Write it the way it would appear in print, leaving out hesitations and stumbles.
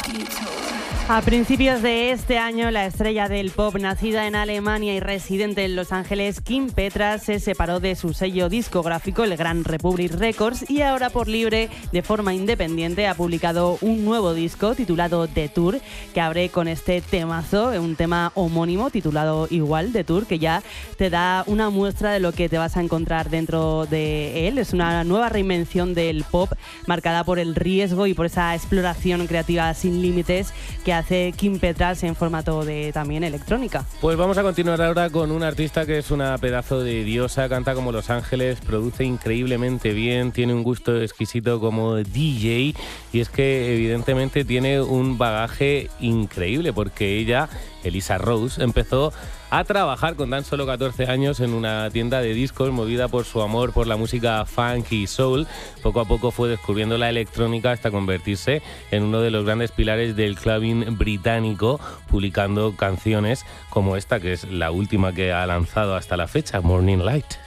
A principios de este año, la estrella del pop, nacida en Alemania y residente en Los Ángeles, Kim Petras, se separó de su sello discográfico, el Gran Republic Records, y ahora por libre, de forma independiente, ha publicado un nuevo disco titulado The Tour, que abre con este temazo, un tema homónimo titulado igual, The Tour, que ya te da una muestra de lo que te vas a encontrar dentro de él. Es una nueva reinvención del pop, marcada por el riesgo y por esa exploración creativa sin límites que hace Kim Petras en formato de también electrónica. Pues vamos a continuar ahora con un artista que es una pedazo de diosa, canta como Los Ángeles, produce increíblemente bien, tiene un gusto exquisito como DJ, y es que evidentemente tiene un bagaje increíble porque ella, Elisa Rose, empezó a trabajar con tan solo 14 años en una tienda de discos, movida por su amor por la música funk y soul. Poco a poco fue descubriendo la electrónica hasta convertirse en uno de los grandes pilares del clubbing británico, publicando canciones como esta, que es la última que ha lanzado hasta la fecha, Morning Light.